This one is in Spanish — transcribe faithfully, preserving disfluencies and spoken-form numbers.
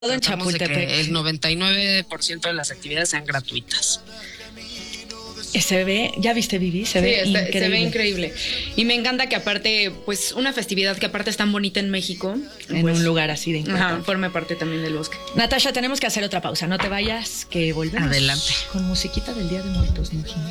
Todo en Tratamos de que Chapultepec. el noventa y nueve por ciento de las actividades sean gratuitas. Se ve, ¿ya viste, Vivi? Se Sí, ve está- increíble. se ve increíble. Y me encanta que aparte, pues una festividad que aparte es tan bonita en México. En pues, un lugar así de importante. Ajá, forme parte también del bosque. Natasha, tenemos que hacer otra pausa. No te vayas, que volvemos. Adelante. Con musiquita del Día de Muertos, ¿no, Jimmy?